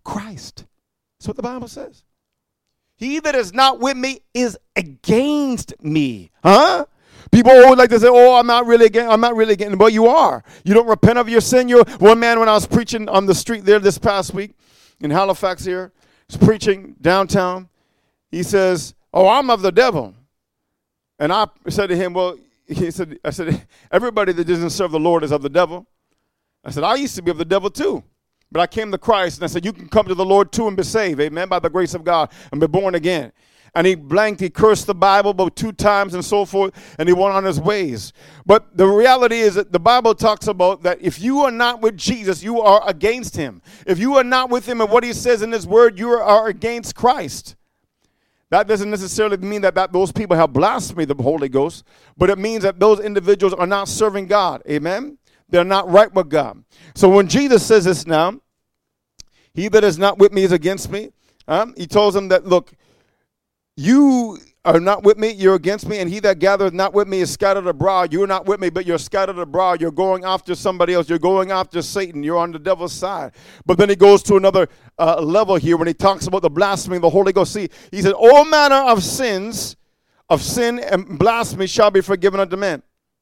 Christ. That's what the Bible says. He that is not with me is against me. Huh? People always like to say, oh, I'm not really against, but you are. You don't repent of your sin. One man, when I was preaching on the street there this past week in Halifax here, was preaching downtown. He says, oh, I'm of the devil. And I said to him, well, I said, everybody that doesn't serve the Lord is of the devil. I said, I used to be of the devil too. But I came to Christ, and I said, you can come to the Lord too and be saved, amen, by the grace of God, and be born again. And he cursed the Bible about 2 times and so forth, and he went on his ways. But the reality is that the Bible talks about that if you are not with Jesus, you are against him. If you are not with him and what he says in his word, you are against Christ. That doesn't necessarily mean that those people have blasphemed the Holy Ghost, but it means that those individuals are not serving God, amen? They're not right with God. So when Jesus says this now, he that is not with me is against me. He tells them that, look, you are not with me, you're against me, and he that gathereth not with me is scattered abroad. You're not with me, but you're scattered abroad. You're going after somebody else. You're going after Satan. You're on the devil's side. But then he goes to another level here when he talks about the blasphemy of the Holy Ghost. See, he said, all manner of sin and blasphemy shall be forgiven unto men.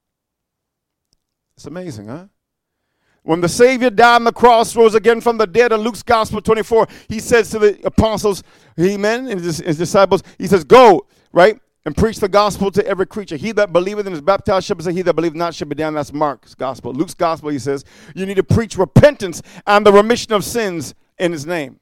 It's amazing, huh? When the Savior died on the cross, rose again from the dead, in Luke's Gospel 24, he says to the apostles, amen, and his disciples, he says, go, right, and preach the gospel to every creature. He that believeth and is baptized shall be saved. He that believeth not shall be damned. That's Mark's Gospel. Luke's Gospel, he says, you need to preach repentance and the remission of sins in his name.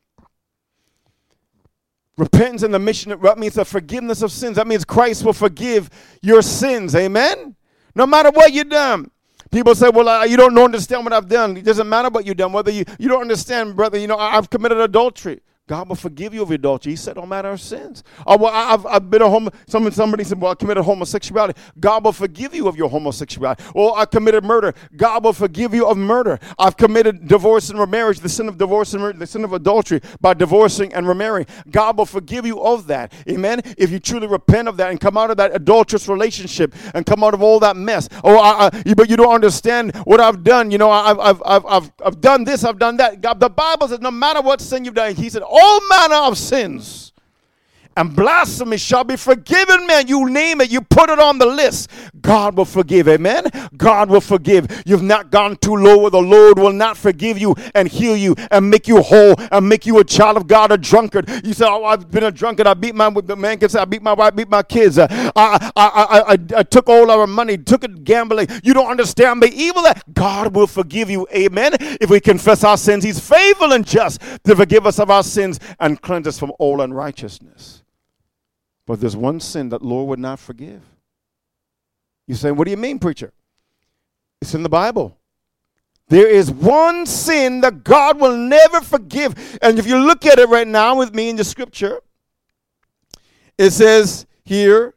Repentance and the mission, that means the forgiveness of sins. That means Christ will forgive your sins, amen? No matter what you've done. People say, well, you don't understand what I've done. It doesn't matter what you've done. Whether you don't understand, brother, I've committed adultery. God will forgive you of your adultery. He said, no matter of sins. Oh, well, I've been somebody said, well, I committed homosexuality. God will forgive you of your homosexuality. Or I committed murder. God will forgive you of murder. I've committed divorce and remarriage, the sin of divorce and the sin of adultery by divorcing and remarrying. God will forgive you of that. Amen? If you truly repent of that and come out of that adulterous relationship and come out of all that mess. But you don't understand what I've done. I've done this, I've done that. God, the Bible says no matter what sin you've done, he said, all manner of sins and blasphemy shall be forgiven, man. You name it, you put it on the list. God will forgive, amen? God will forgive. You've not gone too low where the Lord will not forgive you and heal you and make you whole and make you a child of God, a drunkard. You say, oh, I've been a drunkard. The man can say, I beat my wife, beat my kids. I took all our money, took it gambling. You don't understand the evil that God will forgive you, amen? If we confess our sins, he's faithful and just to forgive us of our sins and cleanse us from all unrighteousness. But there's one sin that Lord would not forgive. You say, what do you mean, preacher? It's in the Bible. There is one sin that God will never forgive. And if you look at it right now with me in the scripture, it says here,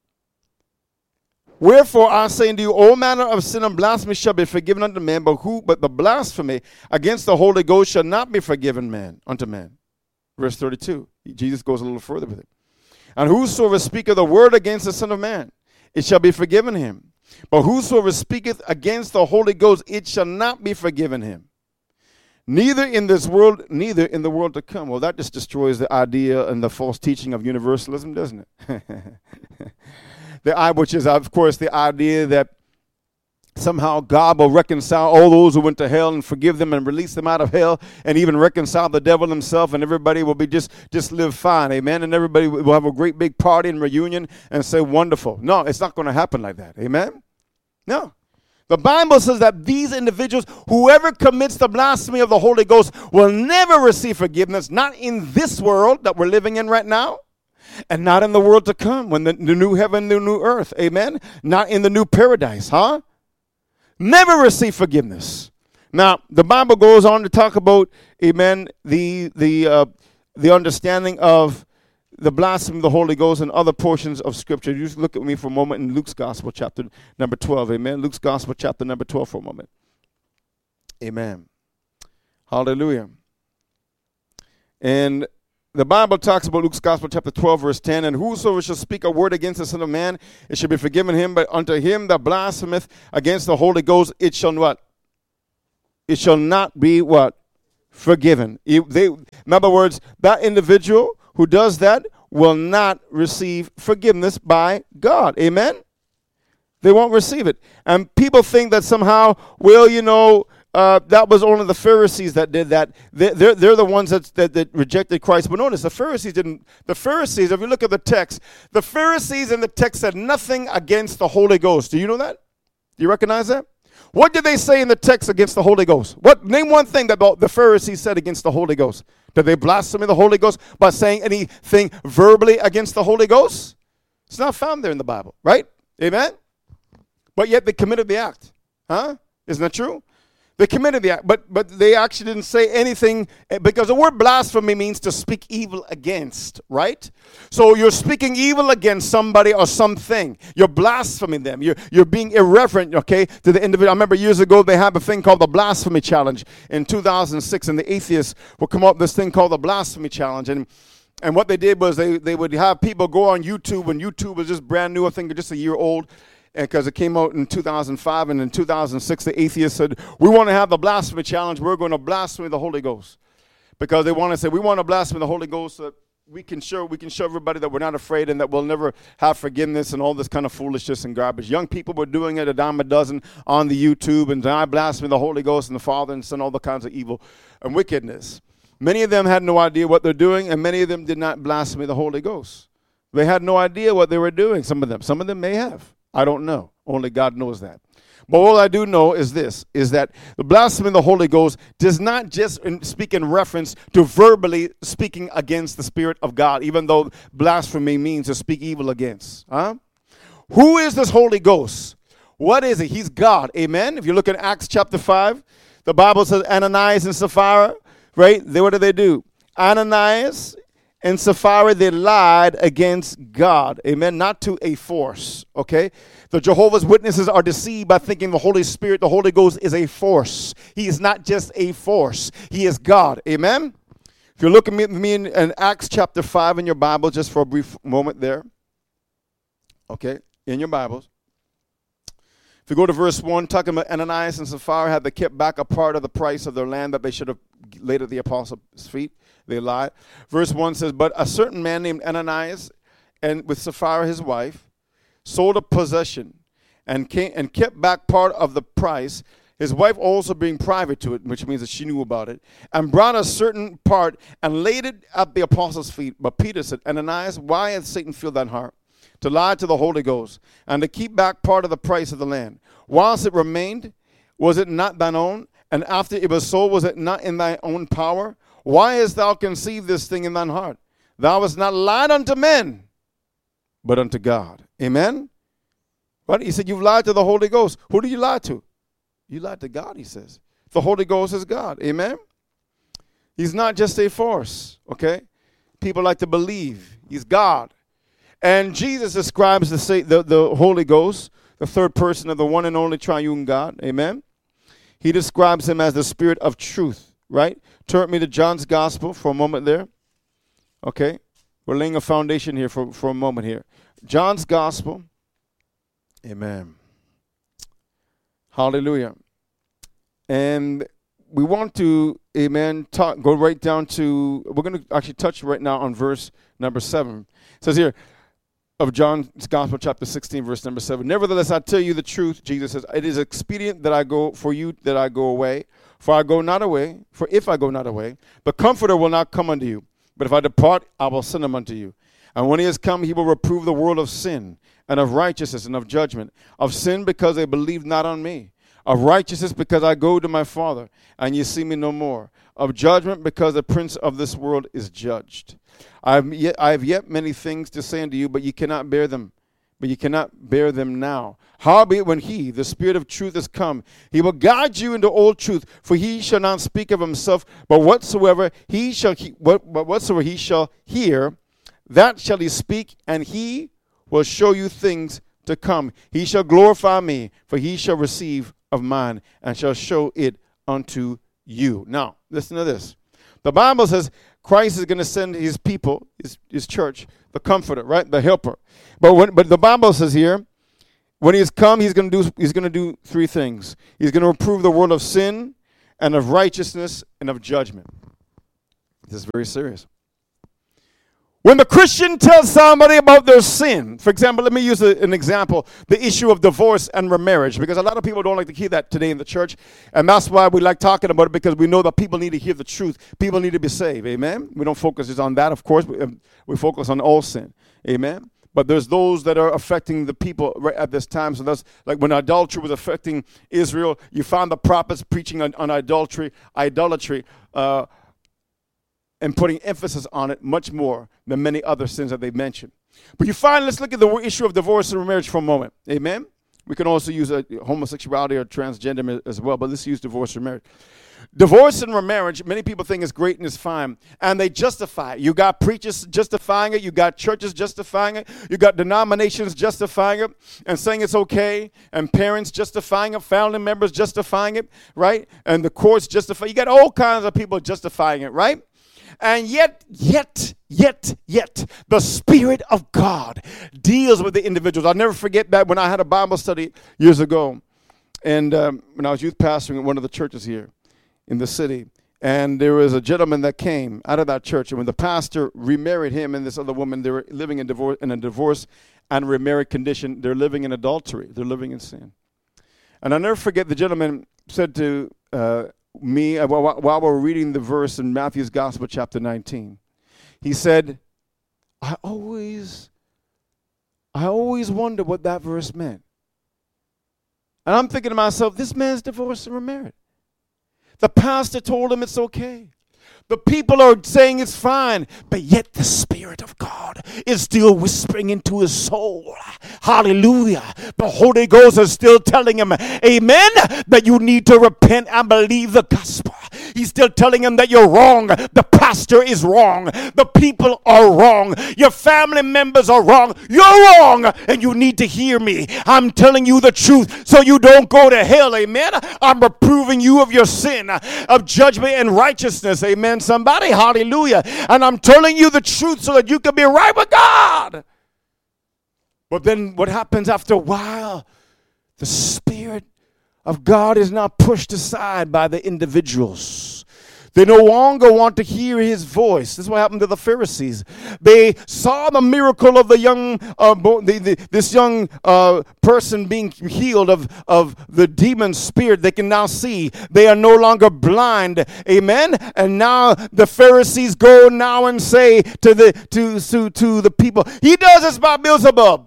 wherefore I say unto you, all manner of sin and blasphemy shall be forgiven unto men, but the blasphemy against the Holy Ghost shall not be forgiven unto man. Verse 32. Jesus goes a little further with it. And whosoever speaketh a word against the Son of Man, it shall be forgiven him. But whosoever speaketh against the Holy Ghost, it shall not be forgiven him. Neither in this world, neither in the world to come. Well, that just destroys the idea and the false teaching of universalism, doesn't it? Which is, of course, the idea that somehow God will reconcile all those who went to hell and forgive them and release them out of hell and even reconcile the devil himself, and everybody will be just live fine, amen, and everybody will have a great big party and reunion and say wonderful. No, it's not going to happen like that, amen? No. The Bible says that these individuals, whoever commits the blasphemy of the Holy Ghost, will never receive forgiveness, not in this world that we're living in right now, and not in the world to come, when the new heaven, the new earth, amen? Not in the new paradise, huh? Never receive forgiveness. Now, the Bible goes on to talk about, amen, the understanding of the blasphemy of the Holy Ghost and other portions of Scripture. You just look at me for a moment in Luke's Gospel, chapter number 12, amen. Luke's Gospel, chapter number 12 for a moment. Amen. Hallelujah. And the Bible talks about Luke's Gospel, chapter 12, verse 10, and whosoever shall speak a word against the Son of Man, it shall be forgiven him, but unto him that blasphemeth against the Holy Ghost, it shall what? It shall not be what? forgiven. In other words, that individual who does that will not receive forgiveness by God. Amen? They won't receive it. And people think that somehow, well, that was only the Pharisees that did that. They're the ones that rejected Christ. But notice, the Pharisees didn't. The Pharisees, if you look at the text, the Pharisees in the text said nothing against the Holy Ghost. Do you know that? Do you recognize that? What did they say in the text against the Holy Ghost? Name one thing that the Pharisees said against the Holy Ghost. Did they blaspheme the Holy Ghost by saying anything verbally against the Holy Ghost? It's not found there in the Bible, right? Amen? But yet they committed the act. Huh? Isn't that true? They committed the act, but they actually didn't say anything, because the word blasphemy means to speak evil against, right? So you're speaking evil against somebody or something. You're blaspheming them. You're being irreverent, okay, to the individual. I remember years ago they had a thing called the Blasphemy Challenge in 2006, and the atheists would come up with this thing called the Blasphemy Challenge. And what they did was they would have people go on YouTube when YouTube was just brand new, I think just a year old, because it came out in 2005, and in 2006 the atheists said, we want to have the blasphemy challenge. We're going to blaspheme the Holy Ghost, because they want to say, we want to blaspheme the Holy Ghost so that we can show everybody that we're not afraid and that we'll never have forgiveness and all this kind of foolishness and garbage. Young people were doing it a dime a dozen on the YouTube, and I blaspheme the Holy Ghost and the Father and Son, all the kinds of evil and wickedness. Many of them had no idea what they're doing, and many of them did not blaspheme the Holy Ghost. They had no idea what they were doing, some of them may have. I don't know. Only God knows that. But all I do know is this, is that the blasphemy of the Holy Ghost does not just speak in reference to verbally speaking against the Spirit of God, even though blasphemy means to speak evil against. Huh? Who is this Holy Ghost? What is he? He's God. Amen? If you look at Acts chapter 5, the Bible says Ananias and Sapphira, right? What did they do? Ananias and Sapphira, they lied against God. Amen. Not to a force. Okay. The Jehovah's Witnesses are deceived by thinking the Holy Spirit, the Holy Ghost, is a force. He is not just a force. He is God. Amen. If you're looking at me in Acts chapter 5 in your Bible, just for a brief moment there. Okay. In your Bibles. If you go to verse 1, talking about Ananias and Sapphira, had they kept back a part of the price of their land that they should have laid at the apostles' feet. They lied. Verse 1 says, but a certain man named Ananias, and with Sapphira his wife, sold a possession and kept back part of the price, his wife also being private to it, which means that she knew about it, and brought a certain part and laid it at the apostles' feet. But Peter said, Ananias, why hath Satan filled thine heart to lie to the Holy Ghost and to keep back part of the price of the land? Whilst it remained, was it not thine own? And after it was sold, was it not in thy own power? Why hast thou conceived this thing in thine heart? Thou hast not lied unto men, but unto God. Amen? What? He said, you've lied to the Holy Ghost. Who do you lie to? You lied to God, he says. The Holy Ghost is God. Amen? He's not just a force, okay? People like to believe he's God. And Jesus describes the Holy Ghost, the third person of the one and only triune God. Amen? He describes him as the Spirit of truth, right? Turn me to John's Gospel for a moment there. Okay? We're laying a foundation here for a moment here. John's Gospel. Amen. Hallelujah. And we want to, amen, go right down to, we're going to actually touch right now on verse number 7. It says here, of John's Gospel, chapter 16, verse number 7. Nevertheless, I tell you the truth, Jesus says, it is expedient that I go away. For if I go not away, the Comforter will not come unto you. But if I depart, I will send him unto you. And when he has come, he will reprove the world of sin, and of righteousness, and of judgment. Of sin, because they believe not on me. Of righteousness, because I go to my Father, and ye see me no more. Of judgment, because the prince of this world is judged. I have yet many things to say unto you, but ye cannot bear them. But ye cannot bear them now. Howbeit when he, the Spirit of truth, is come, he will guide you into all truth. For he shall not speak of himself, but whatsoever he shall hear, that shall he speak, and he will show you things to come. He shall glorify me, for he shall receive of mine, and shall show it unto you. Now, listen to this. The Bible says Christ is going to send his people, his church, the Comforter, right? The Helper. But the Bible says here, when he has come, he's going to do three things. He's going to reprove the world of sin, and of righteousness and of judgment. This is very serious. When the Christian tells somebody about their sin, for example, let me use an example, the issue of divorce and remarriage, because a lot of people don't like to hear that today in the church, and that's why we like talking about it, because we know that people need to hear the truth. People need to be saved, amen? We don't focus just on that, of course. We focus on all sin, amen? But there's those that are affecting the people right at this time. So that's like when idolatry was affecting Israel, you found the prophets preaching on idolatry, and putting emphasis on it much more than many other sins that they mentioned. But you find, let's look at the issue of divorce and remarriage for a moment. Amen? We can also use homosexuality or transgender as well, but let's use divorce and marriage. Divorce and remarriage, many people think is great and is fine, and they justify it. You got preachers justifying it. You got churches justifying it. You got denominations justifying it and saying it's okay, and parents justifying it, family members justifying it, right? And the courts justify. You got all kinds of people justifying it, right? And yet, the Spirit of God deals with the individuals. I'll never forget that when I had a Bible study years ago, and when I was youth pastoring at one of the churches here in the city, and there was a gentleman that came out of that church, and when the pastor remarried him and this other woman, they were living in a divorce and remarried condition. They're living in adultery. They're living in sin. And I'll never forget the gentleman said to me while we were reading the verse in Matthew's Gospel, chapter 19. He said, I always wonder what that verse meant. And I'm thinking to myself, this man's divorced and remarried. The pastor told him it's okay. The people are saying it's fine, but yet the Spirit of God is still whispering into his soul. Hallelujah. The Holy Ghost is still telling him, amen, that you need to repent and believe the gospel. He's still telling him that you're wrong. The pastor is wrong. The people are wrong. Your family members are wrong. You're wrong, and you need to hear me. I'm telling you the truth so you don't go to hell, amen. I'm reproving you of your sin, of judgment and righteousness, amen. Somebody, hallelujah. And I'm telling you the truth so that you can be right with God. But then what happens after a while? The Spirit of God is now pushed aside by the individuals. They no longer want to hear his voice. This is what happened to the Pharisees. They saw the miracle of the young, this young person being healed of the demon spirit. They can now see. They are no longer blind. Amen. And now the Pharisees go now and say to the people, he does this by Beelzebub.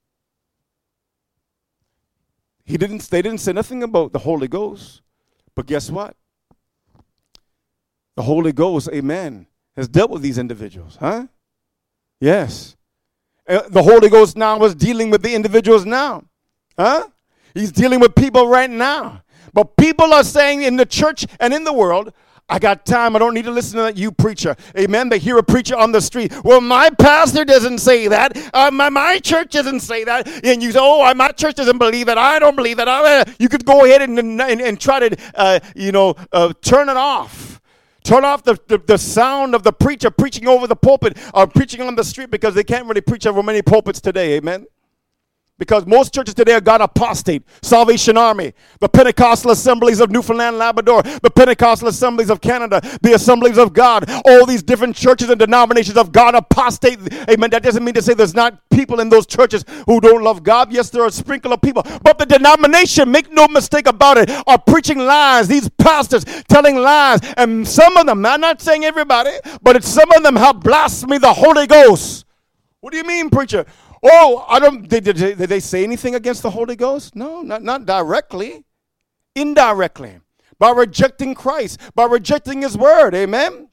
They didn't say nothing about the Holy Ghost. But guess what? The Holy Ghost, amen, has dealt with these individuals, huh? Yes. The Holy Ghost now is dealing with the individuals now, huh? He's dealing with people right now. But people are saying in the church and in the world, I got time. I don't need to listen to that you preacher. Amen. They hear a preacher on the street. Well, my pastor doesn't say that. My church doesn't say that. And you say, oh, my church doesn't believe that. I don't believe that. You could go ahead and try to, turn it off. Turn off the sound of the preacher preaching over the pulpit or preaching on the street, because they can't really preach over many pulpits today. Amen. Because most churches today are God apostate, Salvation Army, the Pentecostal Assemblies of Newfoundland, Labrador, the Pentecostal Assemblies of Canada, the Assemblies of God, all these different churches and denominations of God apostate. Amen. That doesn't mean to say there's not people in those churches who don't love God. Yes, there are a sprinkle of people. But the denomination, make no mistake about it, are preaching lies. These pastors telling lies. And some of them, I'm not saying everybody, but some of them have blasphemed the Holy Ghost. What do you mean, preacher? Oh, did they say anything against the Holy Ghost? No, not directly. Indirectly. By rejecting Christ. By rejecting his word. Amen?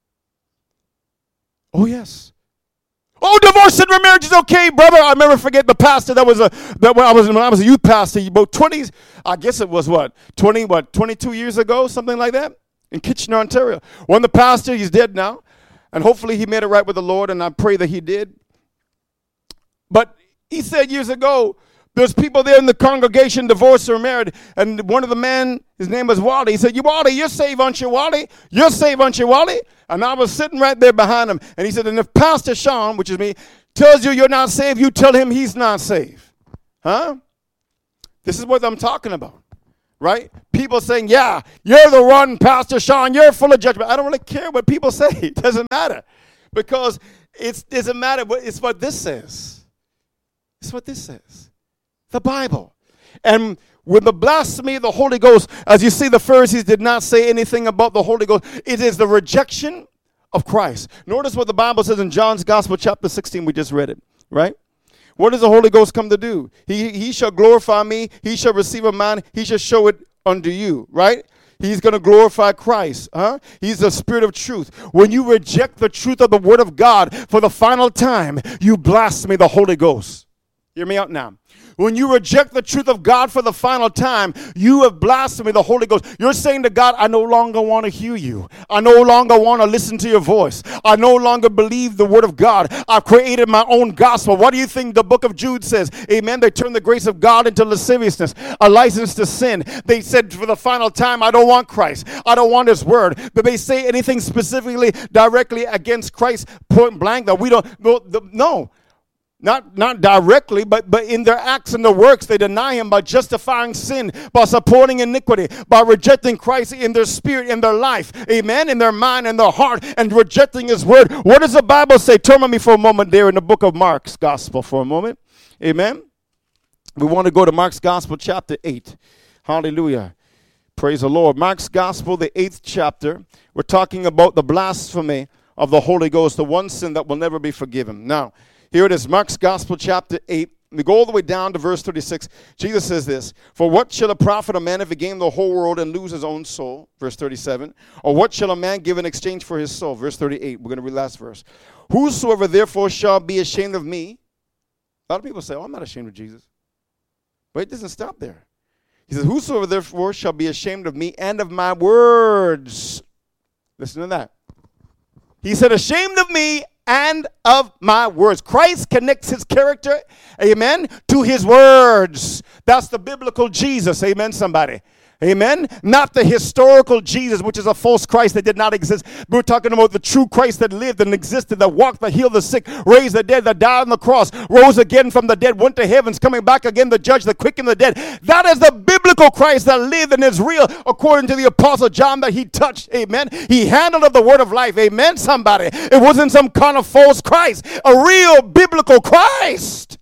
Oh, yes. Oh, divorce and remarriage is okay, brother. I'll never forget the pastor when I was a youth pastor, about 20s, I guess it was 22 years ago, something like that, in Kitchener, Ontario. One of the pastor, he's dead now, and hopefully he made it right with the Lord, and I pray that he did. But he said years ago, there's people there in the congregation, divorced or married, and one of the men, his name was Wally. He said, Wally, you're saved, aren't you, Wally? You're saved, aren't you, Wally? And I was sitting right there behind him, and he said, and if Pastor Sean, which is me, tells you you're not saved, you tell him he's not saved. Huh? This is what I'm talking about. right? People saying, yeah, you're the one, Pastor Sean, you're full of judgment. I don't really care what people say. It doesn't matter. Because it doesn't matter. It's what this says. It's what this says. The Bible. And with the blasphemy of the Holy Ghost, as you see, the Pharisees did not say anything about the Holy Ghost. It is the rejection of Christ. Notice what the Bible says in John's Gospel, chapter 16. We just read it, right? What does the Holy Ghost come to do? He shall glorify me. He shall receive of mine. He shall show it unto you, right? He's going to glorify Christ. He's the Spirit of truth. When you reject the truth of the Word of God for the final time, you blaspheme the Holy Ghost. Hear me out now. When you reject the truth of God for the final time, you have blasphemed the Holy Ghost. You're saying to God, I no longer want to hear you. I no longer want to listen to your voice. I no longer believe the word of God. I've created my own gospel. What do you think the book of Jude says? Amen. They turned the grace of God into lasciviousness, a license to sin. They said for the final time, I don't want Christ. I don't want his word. Did they say anything specifically directly against Christ, point blank, that we don't? No. Not directly, but in their acts and their works, they deny him by justifying sin, by supporting iniquity, by rejecting Christ in their spirit, in their life, amen, in their mind and their heart, and rejecting his word. What does the Bible say? Turn with me for a moment there in the book of Mark's Gospel for a moment, amen. We want to go to Mark's Gospel, chapter 8. Hallelujah. Praise the Lord. Mark's Gospel, the 8th chapter. We're talking about the blasphemy of the Holy Ghost, the one sin that will never be forgiven. Now, here it is, Mark's Gospel, chapter 8. We go all the way down to verse 36. Jesus says this, for what shall it profit a man if he gain the whole world and lose his own soul? Verse 37. Or what shall a man give in exchange for his soul? Verse 38. We're going to read the last verse. Whosoever therefore shall be ashamed of me. A lot of people say, oh, I'm not ashamed of Jesus. But it doesn't stop there. He says, whosoever therefore shall be ashamed of me and of my words. Listen to that. He said, ashamed of me and of my words. Christ connects his character, amen, to his words. That's the biblical Jesus, amen, somebody. Amen? Not the historical Jesus, which is a false Christ that did not exist. We're talking about the true Christ that lived and existed, that walked, that healed the sick, raised the dead, that died on the cross, rose again from the dead, went to heavens, coming back again, the judge, the quick and the dead. That is the biblical Christ that lived and is real, according to the Apostle John that he touched. Amen? He handled of the word of life. Amen, somebody? It wasn't some kind of false Christ. A real biblical Christ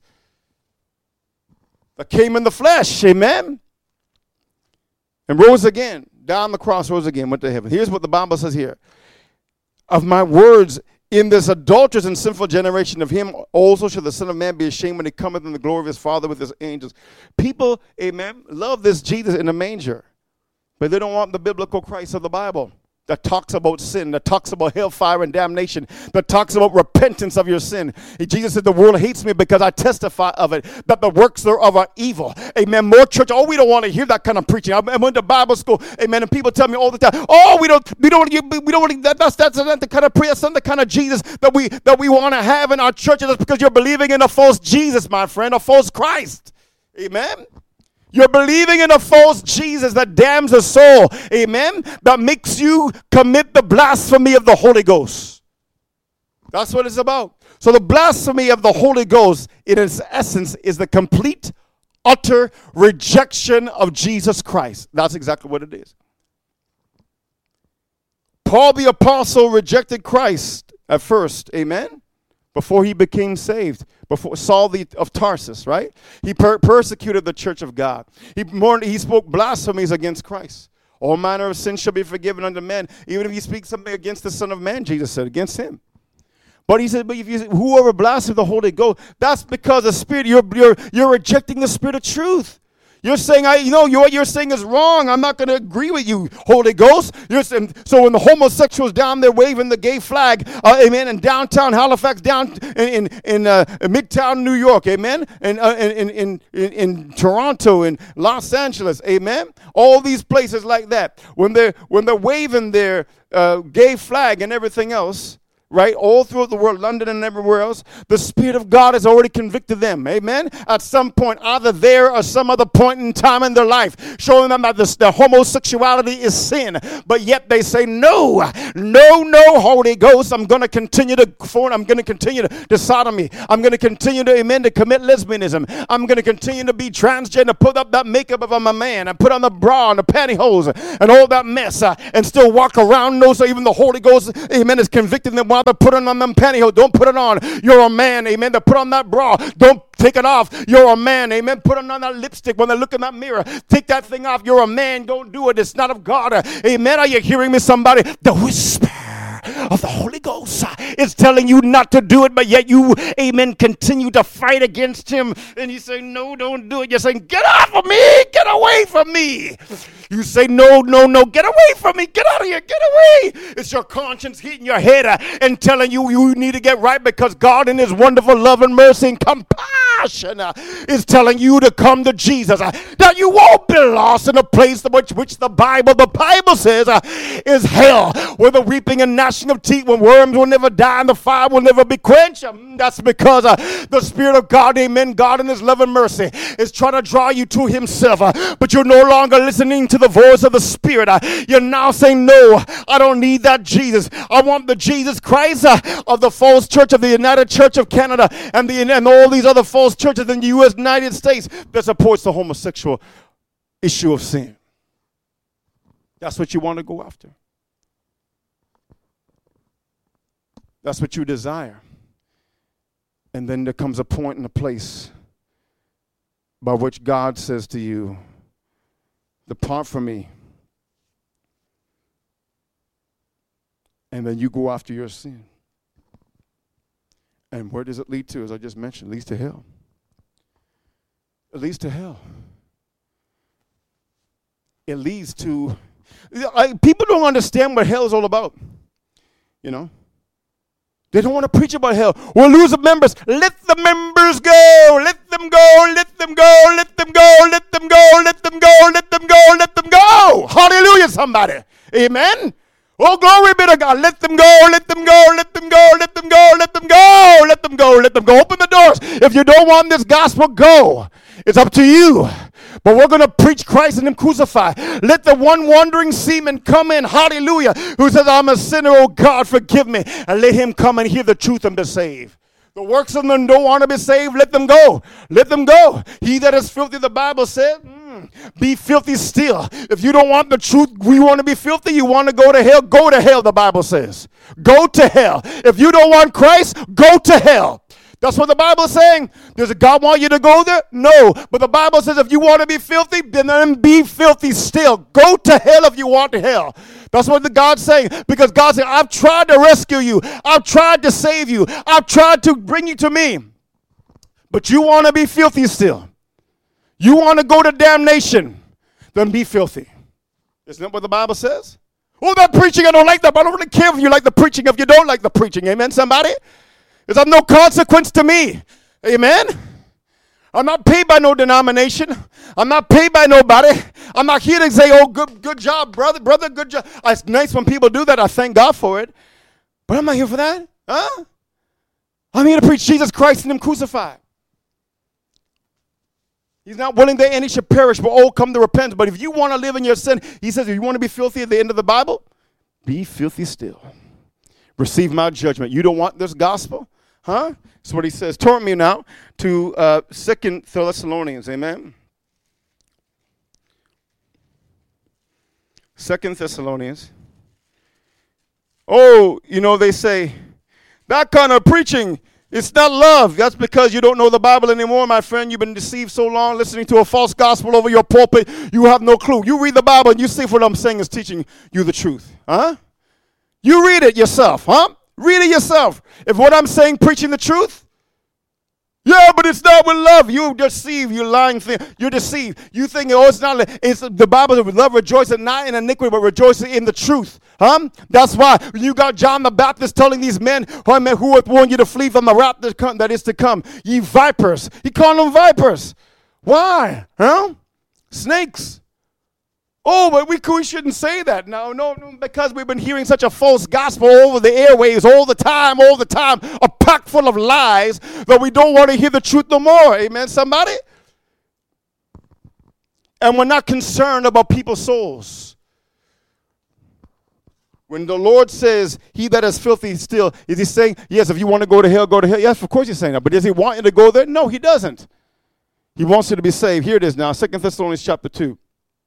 that came in the flesh. Amen? And rose again, down the cross, rose again, went to heaven. Here's what the Bible says here. Of my words, in this adulterous and sinful generation, of him also shall the Son of Man be ashamed when he cometh in the glory of his Father with his angels. People, amen, love this Jesus in a manger, but they don't want the biblical Christ of the Bible that talks about sin, that talks about hellfire and damnation, that talks about repentance of your sin. Jesus said, the world hates me because I testify of it, that the works thereof are evil. Amen. More church, oh, we don't want to hear that kind of preaching. I went to Bible school, amen, and people tell me all the time, oh, that's not the kind of prayer, that's not the kind of Jesus that we want to have in our churches. That's because you're believing in a false Jesus, my friend, a false Christ. Amen. You're believing in a false Jesus that damns the soul, amen, that makes you commit the blasphemy of the Holy Ghost. That's what it's about. So the blasphemy of the Holy Ghost, in its essence, is the complete, utter rejection of Jesus Christ. That's exactly what it is. Paul the Apostle rejected Christ at first, amen, before he became saved. Before Saul of Tarsus, right? He persecuted the church of God. He spoke blasphemies against Christ. All manner of sin shall be forgiven unto men, even if you speak something against the Son of Man, Jesus said, against him. But he said, but if whoever blasphemes the Holy Ghost, that's because the Spirit, you're rejecting the Spirit of truth. You're saying, what you're saying is wrong. I'm not going to agree with you, Holy Ghost. So when the homosexuals down there waving the gay flag, amen, in downtown Halifax, down in Midtown New York, amen, and in Toronto, in Los Angeles, amen, all these places like that, when they're waving their gay flag and everything else, right? All throughout the world, London and everywhere else, the Spirit of God has already convicted them, amen? At some point, either there or some other point in time in their life, showing them that the homosexuality is sin. But yet they say, no, Holy Ghost, I'm going to continue to form, I'm going to continue to sodomy. I'm going to continue to, amen, to commit lesbianism. I'm going to continue to be transgender, put up that makeup of a man, and put on the bra and the pantyhose and all that mess, and still walk around. No, so even the Holy Ghost, amen, is convicting them while they're putting on them pantyhose. Don't put it on. You're a man, amen. To put on that bra. Don't take it off. You're a man, amen. Put on that lipstick when they look in that mirror. Take that thing off. You're a man. Don't do it. It's not of God. Amen. Are you hearing me, somebody? The whisper of the Holy Ghost is telling you not to do it, but yet you, amen, continue to fight against him. And you say, no, don't do it. You're saying, get off of me. Get away from me. You say, no, get away from me. Get out of here. Get away. It's your conscience hitting your head and telling you you need to get right, because God in his wonderful love and mercy and compassion is telling you to come to Jesus. That you won't be lost in a place which the Bible says is hell, where the weeping and gnashing of teeth, when worms will never die and the fire will never be quenched. That's because the Spirit of God, amen, God in his love and mercy is trying to draw you to himself, but you're no longer listening to the voice of the Spirit. You're now saying, no, I don't need that Jesus. I want the Jesus Christ of the false church of the United Church of Canada and all these other false churches in the United States that supports the homosexual issue of sin. That's what you want to go after. That's what you desire. And then there comes a point and a place by which God says to you, depart from me. And then you go after your sin. And where does it lead to? As I just mentioned, it leads to hell. It leads to hell. It leads to... people don't understand what hell is all about. You know? They don't want to preach about hell. We'll lose the members. Let the members go. Let them go. Let them go. Let them go. Let them go. Let them go. Let them go. Let them go. Hallelujah, somebody. Amen. Oh, glory be to God. Let them go. Let them go. Let them go. Let them go. Let them go. Let them go. Let them go. Open the doors. If you don't want this gospel, go. It's up to you. But we're going to preach Christ and him crucified. Let the one wandering seaman come in, hallelujah, who says, I'm a sinner, oh God, forgive me. And let him come and hear the truth and be saved. The works of them don't want to be saved, let them go. Let them go. He that is filthy, the Bible said, be filthy still. If you don't want the truth, we want to be filthy, you want to go to hell, the Bible says. Go to hell. If you don't want Christ, go to hell. That's what the Bible is saying. Does God want you to go there? No. But the Bible says if you want to be filthy, then be filthy still. Go to hell if you want to hell. That's what God's saying. Because God said, I've tried to rescue you. I've tried to save you. I've tried to bring you to me. But you want to be filthy still. You want to go to damnation. Then be filthy. Isn't that what the Bible says? Oh, that preaching, I don't like that. But I don't really care if you like the preaching, if you don't like the preaching. Amen, somebody? It's of no consequence to me. Amen? I'm not paid by no denomination. I'm not paid by nobody. I'm not here to say, oh, good job, brother, good job. It's nice when people do that. I thank God for it. But I'm not here for that. Huh? I'm here to preach Jesus Christ and him crucified. He's not willing that any should perish, but all come to repentance. But if you want to live in your sin, he says, if you want to be filthy at the end of the Bible, be filthy still. Receive my judgment. You don't want this gospel? Huh? That's what he says. Turn me now to 2 Thessalonians. Amen. 2 Thessalonians. Oh, they say, that kind of preaching, it's not love. That's because you don't know the Bible anymore, my friend. You've been deceived so long listening to a false gospel over your pulpit. You have no clue. You read the Bible and you see if what I'm saying is teaching you the truth. Huh? You read it yourself, huh? Read it yourself. If what I'm saying preaching the truth, yeah, but it's not with love. You deceive, you lying thing. You're deceived. You think, oh, it's not. It's the Bible says, love rejoicing not in iniquity, but rejoicing in the truth. Huh? That's why you got John the Baptist telling these men who would warn you to flee from the wrath that is to come. Ye vipers. He called them vipers. Why? Huh? Snakes. Oh, but we shouldn't say that. No, because we've been hearing such a false gospel over the airwaves all the time, a pack full of lies that we don't want to hear the truth no more. Amen, somebody? And we're not concerned about people's souls. When the Lord says, he that is filthy still, is he saying, yes, if you want to go to hell, go to hell? Yes, of course he's saying that. But does he want you to go there? No, he doesn't. He wants you to be saved. Here it is now, 2 Thessalonians chapter 2.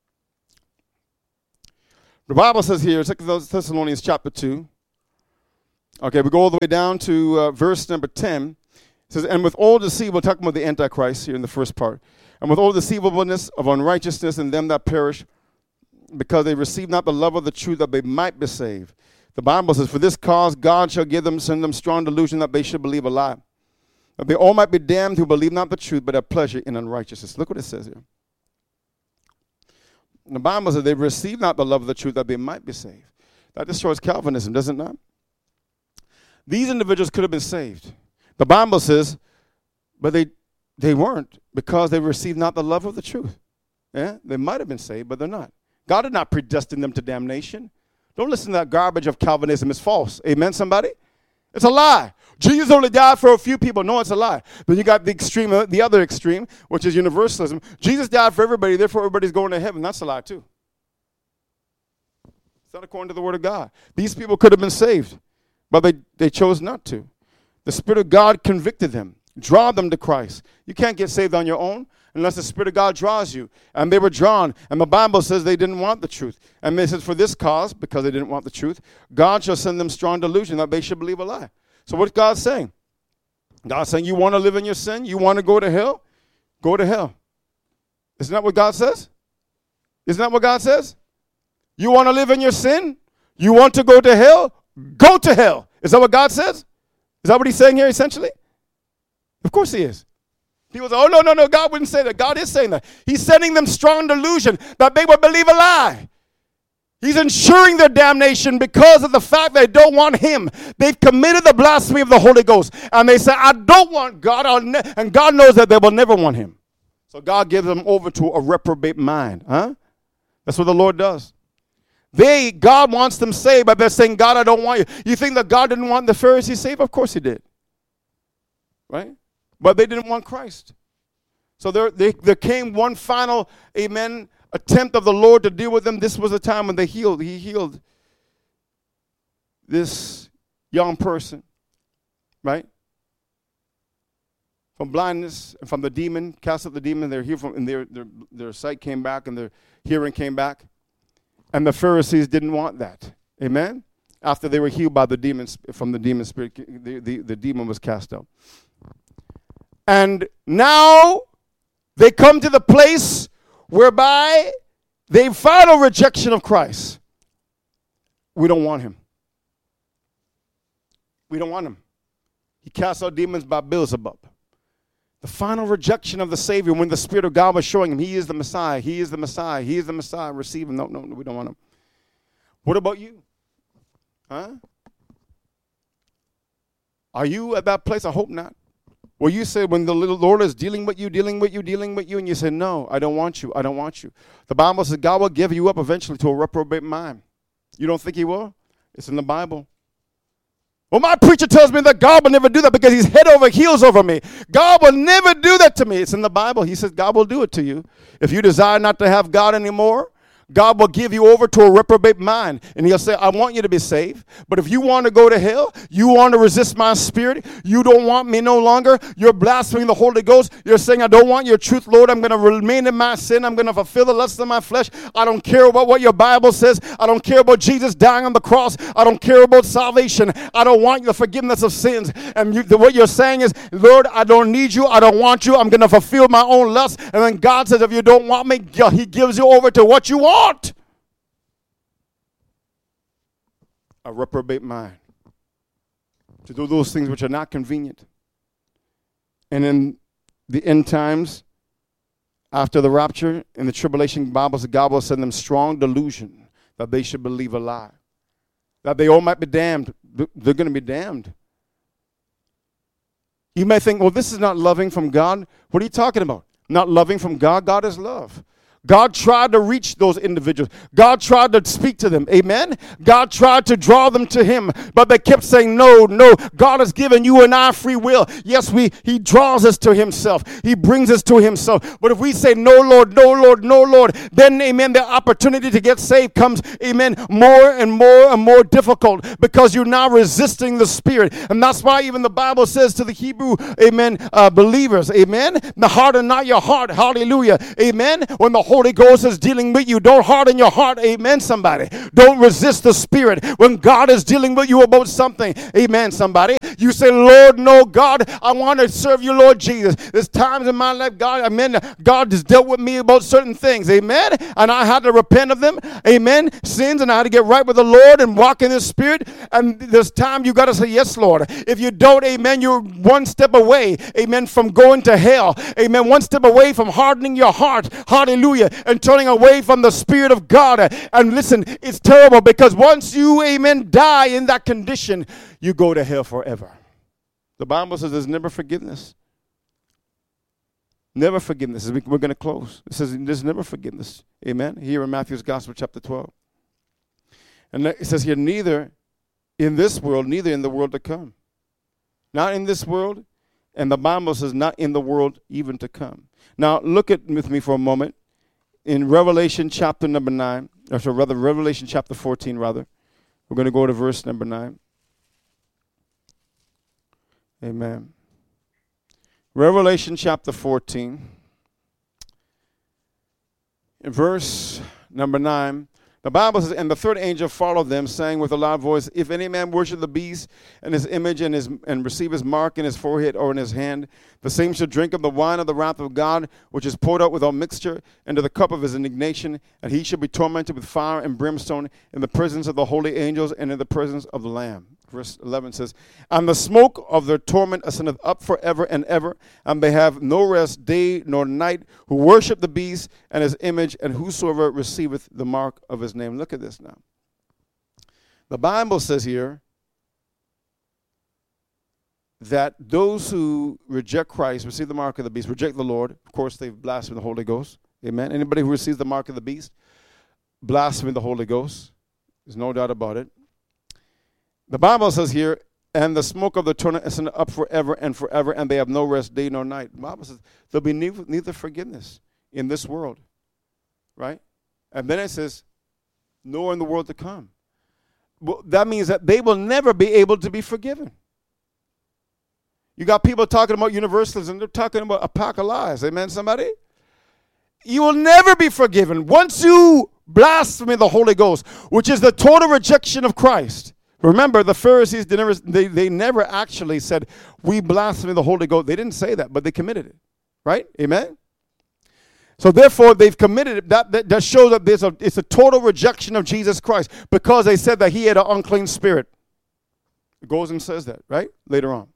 The Bible says here, 2 Thessalonians chapter 2. Okay, we go all the way down to verse number 10. It says, and with all deceit, we're talking about the Antichrist here in the first part. And with all deceivableness of unrighteousness in them that perish, because they receive not the love of the truth, that they might be saved. The Bible says, for this cause God shall send them strong delusion that they should believe a lie. That they all might be damned who believe not the truth, but have pleasure in unrighteousness. Look what it says here. And the Bible says they receive not the love of the truth that they might be saved. That destroys Calvinism, does it not? These individuals could have been saved. The Bible says, but they weren't because they received not the love of the truth. Yeah? They might have been saved, but they're not. God did not predestine them to damnation. Don't listen to that garbage of Calvinism. It's false. Amen, somebody? It's a lie. Jesus only died for a few people. No, it's a lie. Then you got the other extreme, which is universalism. Jesus died for everybody, therefore everybody's going to heaven. That's a lie too. It's not according to the word of God. These people could have been saved, but they chose not to. The Spirit of God convicted them, draw them to Christ. You can't get saved on your own unless the Spirit of God draws you. And they were drawn. And the Bible says they didn't want the truth. And it says for this cause, because they didn't want the truth, God shall send them strong delusion that they should believe a lie. So what's God saying? God's saying you want to live in your sin? You want to go to hell? Go to hell. Isn't that what God says? Isn't that what God says? You want to live in your sin? You want to go to hell? Go to hell. Is that what God says? Is that what he's saying here essentially? Of course he is. People say, oh, no, God wouldn't say that. God is saying that. He's sending them strong delusion that they would believe a lie. He's ensuring their damnation because of the fact they don't want him. They've committed the blasphemy of the Holy Ghost. And they say, I don't want God. And God knows that they will never want him. So God gives them over to a reprobate mind. Huh? That's what the Lord does. God wants them saved, but they're saying, God, I don't want you. You think that God didn't want the Pharisees saved? Of course he did. Right? But they didn't want Christ. So there came one final, amen, attempt of the Lord to deal with them. This was the time when he healed this young person, right? From blindness and from the demon, cast out the demon. They're healed and their sight came back and their hearing came back. And the Pharisees didn't want that. Amen? After they were healed by the demons, from the demon spirit, the demon was cast out. And now they come to the place whereby they final rejection of Christ. We don't want him. We don't want him. He cast out demons by Beelzebub. The final rejection of the Savior when the Spirit of God was showing him he is the Messiah, he is the Messiah, he is the Messiah. Receive him. No, we don't want him. What about you? Huh? Are you at that place? I hope not. Well, you say when the Lord is dealing with you, and you say, no, I don't want you. The Bible says God will give you up eventually to a reprobate mind. You don't think he will? It's in the Bible. Well, my preacher tells me that God will never do that because he's head over heels over me. God will never do that to me. It's in the Bible. He says God will do it to you. If you desire not to have God anymore, God will give you over to a reprobate mind. And he'll say, I want you to be saved. But if you want to go to hell, you want to resist my spirit, you don't want me no longer, you're blaspheming the Holy Ghost, you're saying, I don't want your truth, Lord, I'm going to remain in my sin, I'm going to fulfill the lust of my flesh, I don't care about what your Bible says, I don't care about Jesus dying on the cross, I don't care about salvation, I don't want the forgiveness of sins. And what you're saying is, Lord, I don't need you, I don't want you, I'm going to fulfill my own lust. And then God says, if you don't want me, he gives you over to what you want. A reprobate mind. To do those things which are not convenient. And in the end times, after the rapture, in the tribulation, Bible says God will send them strong delusion that they should believe a lie. That they all might be damned. They're going to be damned. You may think, well, this is not loving from God. What are you talking about? Not loving from God? God is love. God tried to reach those individuals. God tried to speak to them. Amen. God tried to draw them to him, but they kept saying, no, no. God has given you and I free will. Yes, he draws us to himself. He brings us to himself. But if we say, no, Lord, no, Lord, no, Lord, then, amen, the opportunity to get saved comes, amen, more and more and more difficult because you're now resisting the Spirit. And that's why even the Bible says to the Hebrew, amen, believers, amen, harden not your heart. Hallelujah. Amen. When the Holy Ghost is dealing with you, don't harden your heart. Amen, somebody. Don't resist the Spirit. When God is dealing with you about something, amen, somebody, you say, Lord, no, God, I want to serve you, Lord Jesus. There's times in my life, God, amen, God has dealt with me about certain things, amen, and I had to repent of them, amen, sins, and I had to get right with the Lord and walk in the Spirit, and there's time you got to say, yes, Lord. If you don't, amen, you're one step away, amen, from going to hell, amen, one step away from hardening your heart, hallelujah, and turning away from the Spirit of God. And listen, it's terrible because once you, amen, die in that condition, you go to hell forever. The Bible says there's never forgiveness. Never forgiveness. We're going to close. It says there's never forgiveness. Amen. Here in Matthew's Gospel, chapter 12. And it says here, neither in this world, neither in the world to come. Not in this world. And the Bible says not in the world even to come. Now, look with me for a moment. In Revelation chapter number 9, or so rather Revelation chapter 14, rather. We're going to go to verse number 9. Amen. Revelation chapter 14. In verse number 9. The Bible says, and the third angel followed them, saying with a loud voice, if any man worship the beast and his image and receive his mark in his forehead or in his hand, the same shall drink of the wine of the wrath of God, which is poured out without mixture into the cup of his indignation, and he shall be tormented with fire and brimstone in the presence of the holy angels and in the presence of the Lamb. Verse 11 says, and the smoke of their torment ascendeth up forever and ever, and they have no rest day nor night, who worship the beast and his image, and whosoever receiveth the mark of his name. Look at this now. The Bible says here that those who reject Christ, receive the mark of the beast, reject the Lord. Of course, they've blasphemed the Holy Ghost. Amen. Anybody who receives the mark of the beast, blaspheme the Holy Ghost. There's no doubt about it. The Bible says here, and the smoke of the torment is up forever and forever, and they have no rest day nor night. The Bible says there'll be neither forgiveness in this world, right? And then it says, nor in the world to come. Well, that means that they will never be able to be forgiven. You got people talking about universalism. They're talking about a pack of lies. Amen, somebody? You will never be forgiven. Once you blaspheme the Holy Ghost, which is the total rejection of Christ. Remember, the Pharisees, they never actually said, we blaspheme the Holy Ghost. They didn't say that, but they committed it. Right? Amen? So therefore, they've committed it. That shows that it's a total rejection of Jesus Christ because they said that he had an unclean spirit. It goes and says that, right? Later on.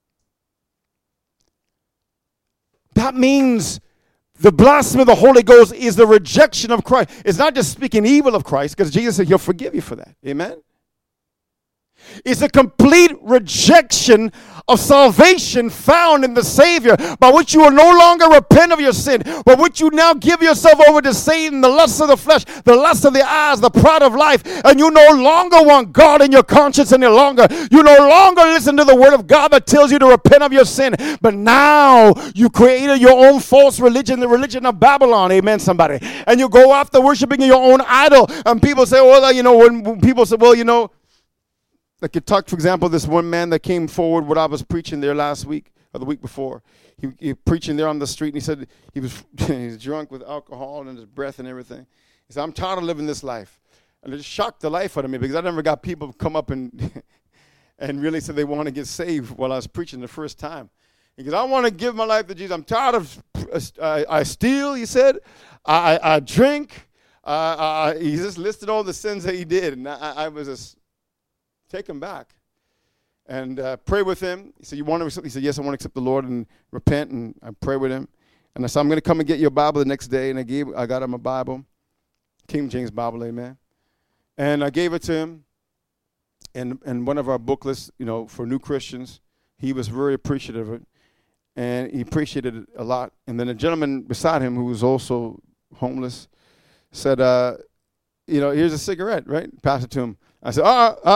That means the blasphemy of the Holy Ghost is the rejection of Christ. It's not just speaking evil of Christ, because Jesus said he'll forgive you for that. Amen? It's a complete rejection of salvation found in the Savior, by which you will no longer repent of your sin, but which you now give yourself over to Satan, the lust of the flesh, the lust of the eyes, the pride of life, and you no longer want God in your conscience any longer. You no longer listen to the word of God that tells you to repent of your sin, but now you created your own false religion, the religion of Babylon. Amen, somebody. And you go after worshiping your own idol, and people say, well, when people say, well, like you talk, for example, this one man that came forward when I was preaching there last week or the week before. He preaching there on the street, and he said he was drunk with alcohol and his breath and everything. He said, I'm tired of living this life. And it just shocked the life out of me because I never got people come up and and really said they want to get saved while I was preaching the first time. Because I want to give my life to Jesus. I'm tired of, I steal, he said. I drink. He just listed all the sins that he did. And I was just taken back. And pray with him. He said, you want to accept? He said, yes, I want to accept the Lord and repent. And I pray with him. And I said, I'm going to come and get your Bible the next day. And I got him a Bible. King James Bible, amen. And I gave it to him. And one of our booklets, for new Christians, he was very appreciative of it. And he appreciated it a lot. And then a gentleman beside him who was also homeless, said, here's a cigarette, right? Pass it to him. I said,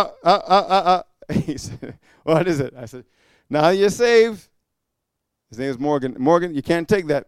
He said, what is it? I said, now you're saved. His name is Morgan. Morgan, you can't take that.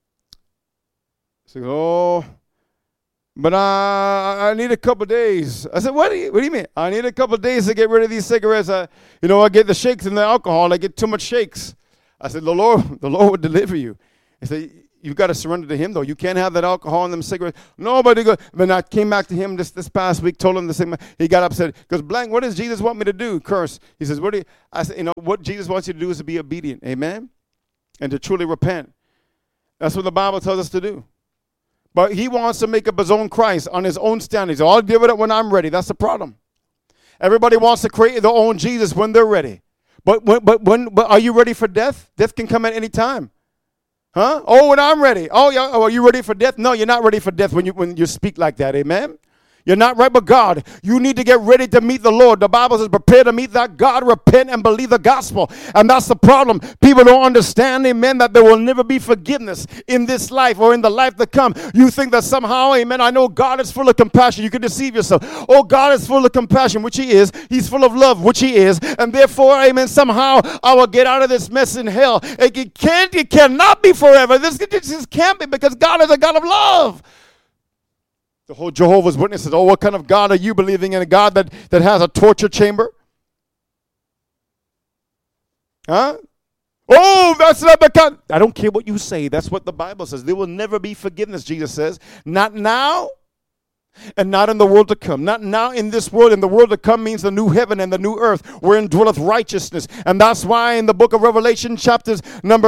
I said, oh, but I need a couple days. I said, what do you mean? I need a couple days to get rid of these cigarettes. I get the shakes and the alcohol. I get too much shakes. I said, the Lord will deliver you. He said, you've got to surrender to him, though. You can't have that alcohol and them cigarettes. Nobody go. But I came back to him this past week, told him the same. He got upset. He goes, Blank, what does Jesus want me to do? Curse. He says, I said, what Jesus wants you to do is to be obedient. Amen? And to truly repent. That's what the Bible tells us to do. But he wants to make up his own Christ on his own standards. I'll give it up when I'm ready. That's the problem. Everybody wants to create their own Jesus when they're ready. But are you ready for death? Death can come at any time. Huh? Oh, when I'm ready. Oh, yeah. Oh, are you ready for death? No, you're not ready for death when you speak like that. Amen? You're not right with God. You need to get ready to meet the Lord. The Bible says, prepare to meet that God, repent and believe the gospel. And that's the problem. People don't understand, amen, that there will never be forgiveness in this life or in the life to come. You think that somehow, amen, I know God is full of compassion. You can deceive yourself. Oh, God is full of compassion, which he is. He's full of love, which he is. And therefore, amen, somehow I will get out of this mess in hell. It cannot be forever. This can't be, because God is a God of love. The whole Jehovah's Witnesses, what kind of God are you believing in? A God that has a torture chamber? Huh? Oh, that's not the God. I don't care what you say. That's what the Bible says. There will never be forgiveness, Jesus says. Not now and not in the world to come. Not now in this world. In the world to come means the new heaven and the new earth wherein dwelleth righteousness. And that's why in the book of Revelation, chapter number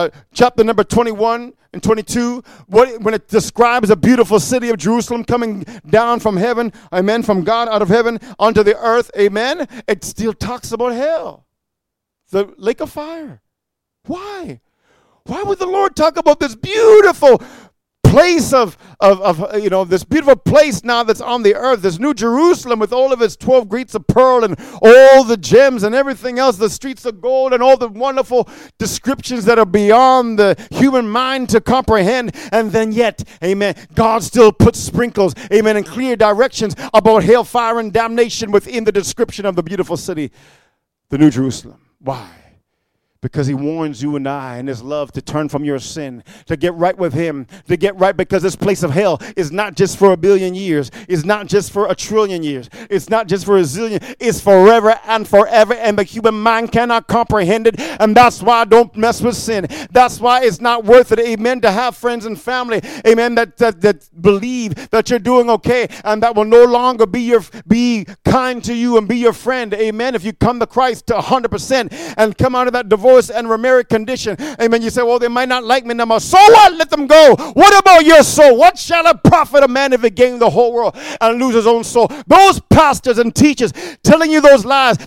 21 and 22, when it describes a beautiful city of Jerusalem coming down from heaven, amen, from God out of heaven onto the earth, amen, it still talks about hell, the lake of fire. Why? Why would the Lord talk about this beautiful place of this beautiful place now that's on the earth, this new Jerusalem with all of its 12 gates of pearl and all the gems and everything else, the streets of gold and all the wonderful descriptions that are beyond the human mind to comprehend. And then yet, amen, God still puts sprinkles, amen, and clear directions about hellfire and damnation within the description of the beautiful city, the New Jerusalem. Why? Because he warns you and I in his love to turn from your sin, to get right with him, to get right, because this place of hell is not just for 1 billion years. It's not just for 1 trillion years. It's not just for 1 zillion. It's forever and forever, and the human mind cannot comprehend it. And that's why I don't mess with sin. That's why it's not worth it, amen, to have friends and family, amen, that believe that you're doing okay and that will no longer be kind to you and be your friend, amen. If you come to Christ to 100% and come out of that divorce and remarried condition, amen, you say, well, they might not like me no more. So what? Let them go. What about your soul? What shall it profit a man if he gain the whole world and lose his own soul? Those pastors and teachers telling you those lies,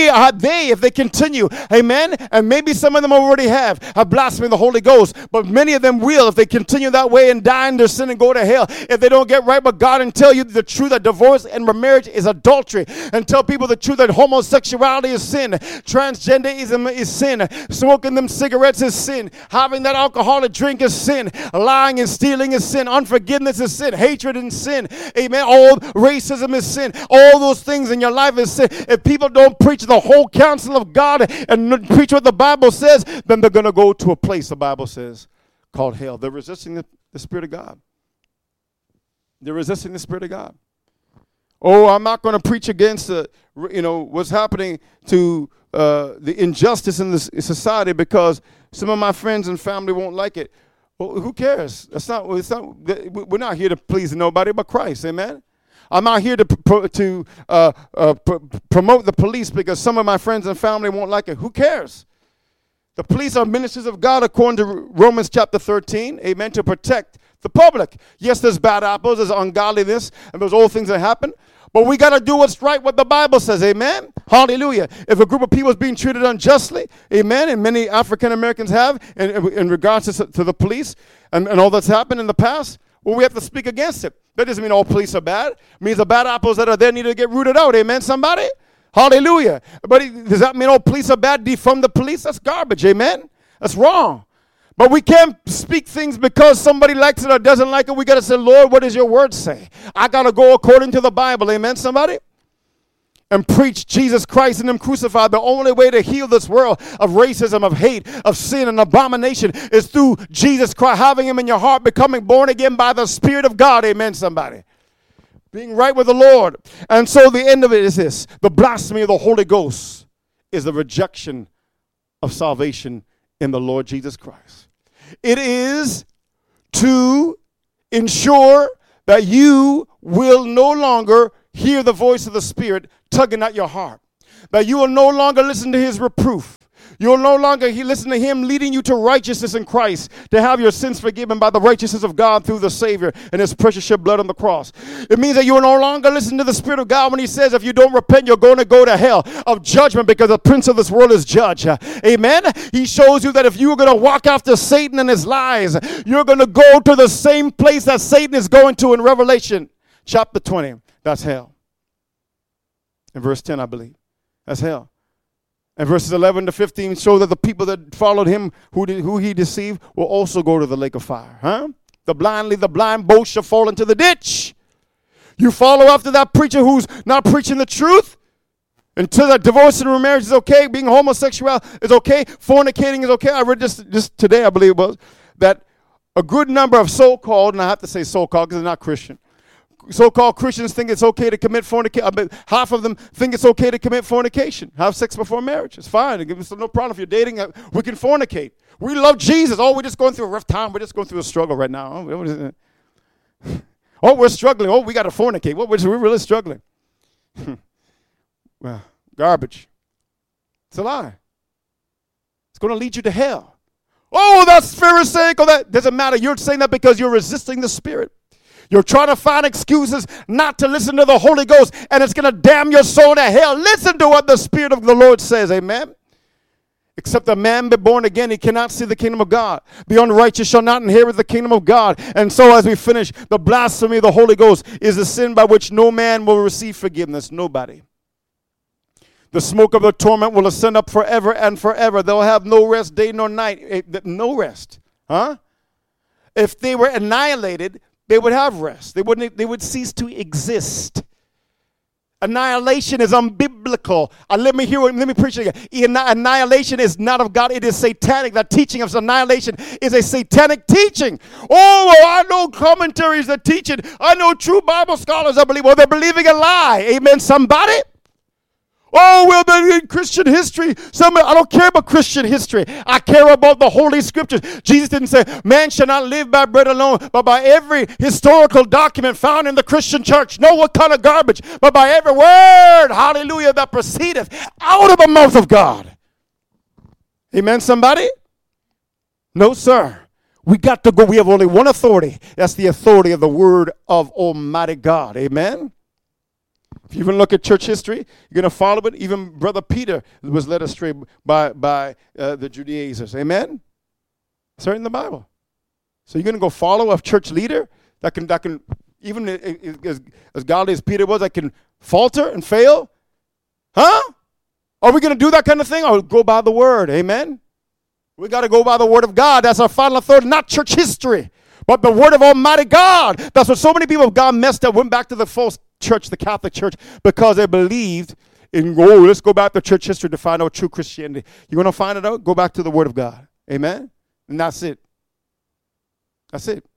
if they continue, amen, and maybe some of them already have blasphemed the Holy Ghost, but many of them will if they continue that way and die in their sin and go to hell. If they don't get right with God and tell you the truth that divorce and remarriage is adultery, and tell people the truth that homosexuality is sin, transgenderism is sin, smoking them cigarettes is sin, having that alcoholic drink is sin, lying and stealing is sin, unforgiveness is sin, hatred is sin, amen, all racism is sin, all those things in your life is sin. If people don't preach the whole counsel of God and preach what the Bible says, then they're going to go to a place, the Bible says, called hell. They're resisting the Spirit of God. They're resisting the Spirit of God. Oh, I'm not going to preach against what's happening to the injustice in this society because some of my friends and family won't like it. Well, who cares? We're not here to please nobody but Christ. Amen. I'm not here to promote the police because some of my friends and family won't like it. Who cares? The police are ministers of God according to Romans chapter 13, amen, to protect the public. Yes, there's bad apples, there's ungodliness, and there's all things that happen. But we got to do what's right, what the Bible says, amen? Hallelujah. If a group of people is being treated unjustly, amen, and many African Americans have in regards to the police and all that's happened in the past, well, we have to speak against it. That doesn't mean all police are bad. It means the bad apples that are there need to get rooted out, amen, somebody? Hallelujah. But does that mean all police are bad? Defund the police? That's garbage, amen? That's wrong. But we can't speak things because somebody likes it or doesn't like it. We got to say, Lord, what does your word say? I got to go according to the Bible. Amen, somebody? And preach Jesus Christ and him crucified. The only way to heal this world of racism, of hate, of sin and abomination is through Jesus Christ, having him in your heart, becoming born again by the Spirit of God. Amen, somebody? Being right with the Lord. And so the end of it is this. The blasphemy of the Holy Ghost is the rejection of salvation in the Lord Jesus Christ. It is to ensure that you will no longer hear the voice of the Spirit tugging at your heart. That you will no longer listen to his reproof. You will no longer listen to him leading you to righteousness in Christ, to have your sins forgiven by the righteousness of God through the Savior and his precious shed blood on the cross. It means that you will no longer listen to the Spirit of God when he says if you don't repent, you're going to go to hell of judgment because the prince of this world is judge. Amen? He shows you that if you are going to walk after Satan and his lies, you're going to go to the same place that Satan is going to in Revelation chapter 20. That's hell. In verse 10, I believe. That's hell. And verses 11 to 15 show that the people that followed him, who he deceived, will also go to the lake of fire. The blind both shall fall into the ditch. You follow after that preacher who's not preaching the truth, until that divorce and remarriage is okay, being homosexual is okay, fornicating is okay. I read this just today, I believe it was, that a good number of so-called, and I have to say so-called because they're not Christian, so-called Christians think it's okay to commit fornication. Half of them think it's okay to commit fornication. Have sex before marriage. It's fine. It's no problem. If you're dating, we can fornicate. We love Jesus. Oh, we're just going through a rough time. We're just going through a struggle right now. Oh, we're struggling. Oh, we got to fornicate. We're really struggling. Well, garbage. It's a lie. It's going to lead you to hell. Oh, that's Pharisaical. That doesn't matter. You're saying that because you're resisting the Spirit. You're trying to find excuses not to listen to the Holy Ghost, and it's going to damn your soul to hell. Listen to what the Spirit of the Lord says, amen? Except a man be born again, he cannot see the kingdom of God. The unrighteous shall not inherit the kingdom of God. And so as we finish, the blasphemy of the Holy Ghost is the sin by which no man will receive forgiveness, nobody. The smoke of the torment will ascend up forever and forever. They'll have no rest day nor night. No rest. If they were annihilated, they would have rest. They would cease to exist. Annihilation is unbiblical. Let me preach it again. Annihilation is not of God. It is satanic. The teaching of annihilation is a satanic teaching. Oh, well, I know commentaries that teach it. I know true Bible scholars that believe. Well, they're believing a lie. Amen, somebody? Oh, well, then in Christian history, I don't care about Christian history. I care about the Holy Scriptures. Jesus didn't say, man shall not live by bread alone, but by every historical document found in the Christian church. No, what kind of garbage? But by every word, hallelujah, that proceedeth out of the mouth of God. Amen, somebody? No, sir. We got to go. We have only one authority. That's the authority of the Word of Almighty God. Amen? If you even look at church history, you're going to follow it. Even Brother Peter was led astray by the Judaizers. Amen? It's right in the Bible. So you're going to go follow a church leader that can even as godly as Peter was, that can falter and fail? Huh? Are we going to do that kind of thing? Or go by the Word? Amen? We got to go by the Word of God. That's our final authority, not church history, but the Word of Almighty God. That's what so many people of God messed up, went back to the false church, the Catholic Church, because they believed in, let's go back to church history to find out true Christianity. You want to find it out? Go back to the Word of God. Amen? And that's it. That's it.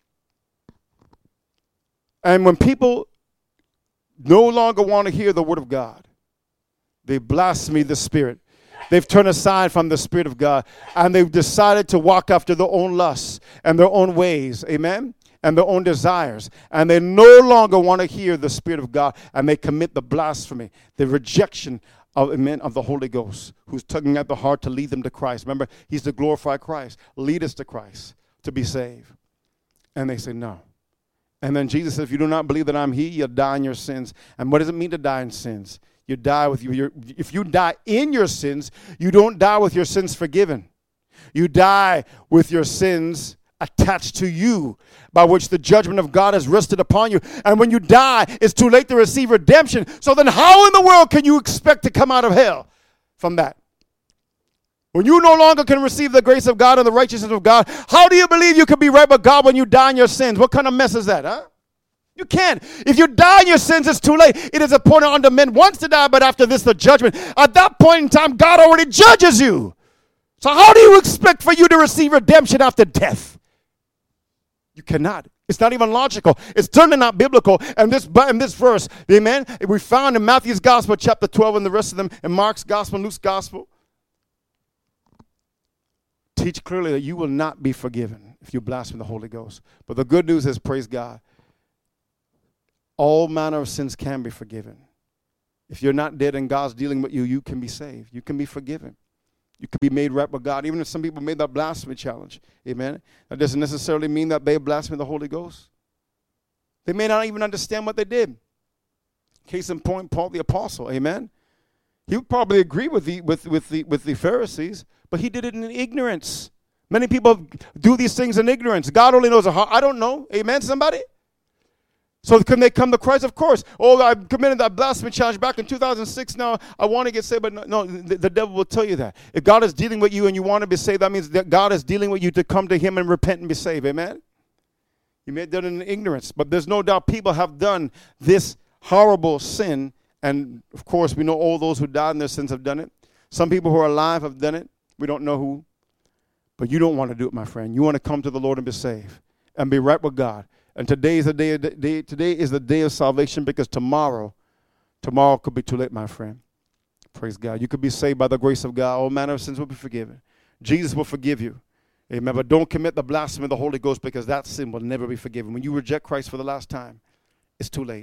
And when people no longer want to hear the Word of God, they blaspheme the Spirit. They've turned aside from the Spirit of God, and they've decided to walk after their own lusts and their own ways. Amen? And their own desires, and they no longer want to hear the Spirit of God, and they commit the blasphemy, the rejection of the Holy Ghost, who's tugging at the heart to lead them to Christ. Remember, he's the glorified Christ. Lead us to Christ to be saved. And they say no. And then Jesus said, if you do not believe that I'm he, you'll die in your sins. And what does it mean to die in sins? You die with if you die in your sins, you don't die with your sins forgiven. You die with your sins attached to you, by which the judgment of God has rested upon you. And when you die, it's too late to receive redemption. So then how in the world can you expect to come out of hell from that? When you no longer can receive the grace of God and the righteousness of God, how do you believe you can be right with God when you die in your sins? What kind of mess is that, huh? You can't. If you die in your sins, it's too late. It is appointed unto men once to die, but after this, the judgment. At that point in time, God already judges you. So how do you expect for you to receive redemption after death? You cannot. It's not even logical. It's certainly not biblical. And this verse, amen, we found in Matthew's Gospel, chapter 12, and the rest of them, in Mark's Gospel, Luke's Gospel, teach clearly that you will not be forgiven if you blaspheme the Holy Ghost. But the good news is, praise God, all manner of sins can be forgiven. If you're not dead and God's dealing with you, you can be saved. You can be forgiven. You can be made right with God. Even if some people made that blasphemy challenge, amen, that doesn't necessarily mean that they blaspheme the Holy Ghost. They may not even understand what they did. Case in point, Paul the Apostle, amen. He would probably agree with the Pharisees, but he did it in ignorance. Many people do these things in ignorance. God only knows how. I don't know. Amen, somebody? So can they come to Christ? Of course. Oh, I committed that blasphemy challenge back in 2006. Now I want to get saved, but no, the devil will tell you that. If God is dealing with you and you want to be saved, that means that God is dealing with you to come to him and repent and be saved. Amen? You may have done it in ignorance, but there's no doubt people have done this horrible sin. And, of course, we know all those who died in their sins have done it. Some people who are alive have done it. We don't know who. But you don't want to do it, my friend. You want to come to the Lord and be saved and be right with God. And today is the day of salvation, because tomorrow could be too late, my friend. Praise God. You could be saved by the grace of God. All manner of sins will be forgiven. Jesus will forgive you. Amen. But don't commit the blasphemy of the Holy Ghost, because that sin will never be forgiven. When you reject Christ for the last time, it's too late.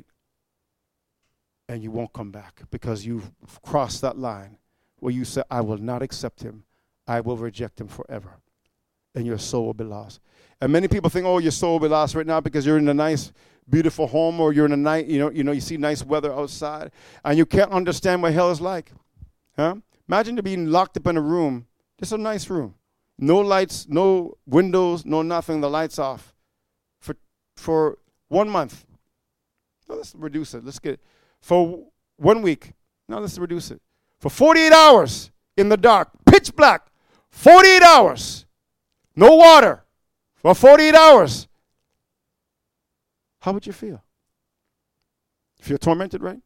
And you won't come back, because you've crossed that line where you say, I will not accept him. I will reject him forever. And your soul will be lost. And many people think, oh, your soul will be lost right now because you're in a nice, beautiful home, or you're in a night, you see nice weather outside, and you can't understand what hell is like. Huh? Imagine being locked up in a room, just a nice room. No lights, no windows, no nothing, the lights off for 1 month. No, let's reduce it. Let's get it. For 1 week. Now let's reduce it. For 48 hours in the dark, pitch black, 48 hours, no water, for 48 hours. How would you feel? You feel tormented, right?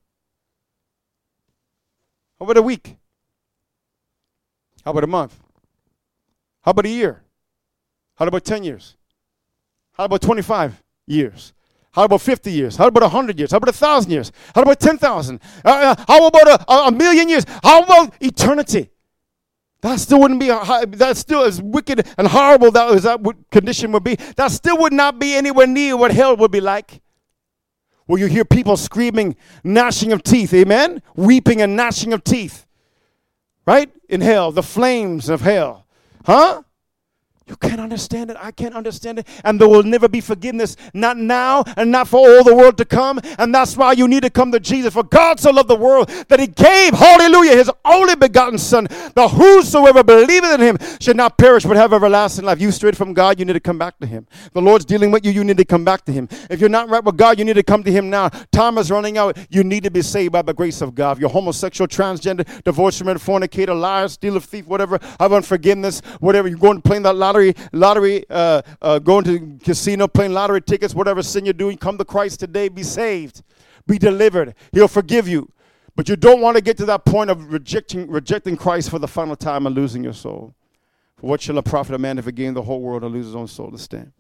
How about a week? How about a month? How about a year? How about 10 years? How about 25 years? How about 50 years? How about 100 years? How about 1,000 years? How about 10,000? How about a million years? How about eternity? That still wouldn't be, that's still as wicked and horrible as that condition would be. That still would not be anywhere near what hell would be like. Where you hear people screaming, gnashing of teeth, amen? Weeping and gnashing of teeth. Right? In hell, the flames of hell. Huh? You can't understand it. I can't understand it. And there will never be forgiveness, not now and not for all the world to come. And that's why you need to come to Jesus. For God so loved the world that he gave, hallelujah, his only begotten Son, that whosoever believeth in him should not perish but have everlasting life. You strayed from God, you need to come back to him. The Lord's dealing with you, you need to come back to him. If you're not right with God, you need to come to him now. Time is running out. You need to be saved by the grace of God. If you're homosexual, transgender, divorced man, fornicator, liar, stealer, thief, whatever, have unforgiveness, whatever, you're going to play that lottery, going to casino, playing lottery tickets, whatever sin you're doing, come to Christ today, be saved, be delivered. He'll forgive you. But you don't want to get to that point of rejecting Christ for the final time and losing your soul. For what shall it profit a man if he gain the whole world and lose his own soul? To stand.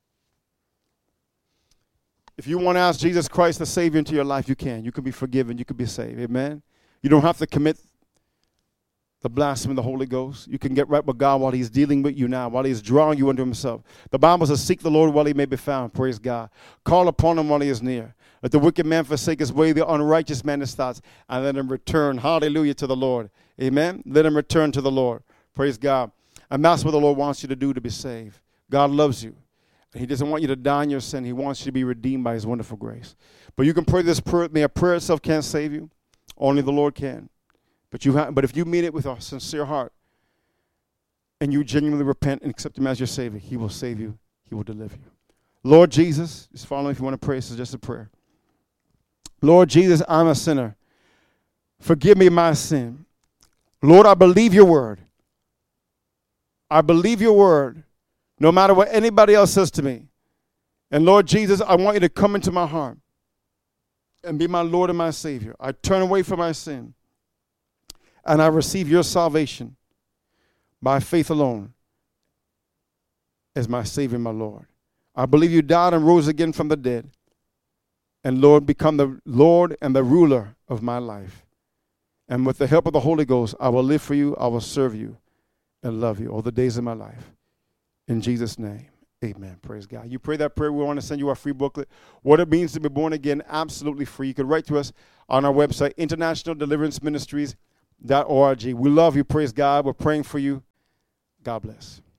If you want to ask Jesus Christ the Savior into your life, you can. You can be forgiven. You can be saved. Amen. You don't have to commit the blasphemy of the Holy Ghost. You can get right with God while he's dealing with you now, while he's drawing you unto himself. The Bible says, seek the Lord while he may be found. Praise God. Call upon him while he is near. Let the wicked man forsake his way, the unrighteous man his thoughts, and let him return, hallelujah, to the Lord. Amen. Let him return to the Lord. Praise God. And that's what the Lord wants you to do to be saved. God loves you. He doesn't want you to die in your sin. He wants you to be redeemed by his wonderful grace. But you can pray this prayer with me. A prayer itself can't save you. Only the Lord can. But if you mean it with a sincere heart and you genuinely repent and accept him as your Savior, he will save you. He will deliver you. Lord Jesus, just follow me if you want to pray. This is just a prayer. Lord Jesus, I'm a sinner. Forgive me my sin. Lord, I believe your word. I believe your word, no matter what anybody else says to me. And Lord Jesus, I want you to come into my heart and be my Lord and my Savior. I turn away from my sin, and I receive your salvation by faith alone as my Savior, my Lord. I believe you died and rose again from the dead. And Lord, become the Lord and the ruler of my life. And with the help of the Holy Ghost, I will live for you, I will serve you, and love you all the days of my life. In Jesus' name, amen. Praise God. You pray that prayer, we want to send you our free booklet, What It Means to Be Born Again, absolutely free. You can write to us on our website, internationaldeliveranceministries.org. We love you, praise God. We're praying for you. God bless.